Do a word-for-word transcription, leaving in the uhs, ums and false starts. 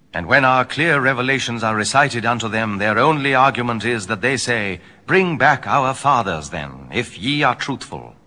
And when our clear revelations are recited unto them, their only argument is that they say, Bring back our fathers then, if ye are truthful.